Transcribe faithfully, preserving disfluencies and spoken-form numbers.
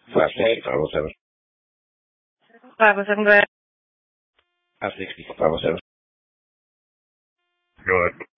five ten, five oh seven. five oh seven, go ahead. five sixty, five oh seven. Go ahead.